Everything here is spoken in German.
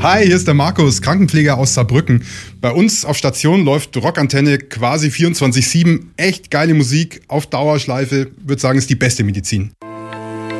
Hi, hier ist der Markus, Krankenpfleger aus Saarbrücken. Bei uns auf Station läuft Rockantenne quasi 24/7. Echt geile Musik auf Dauerschleife. Würde sagen, ist die beste Medizin.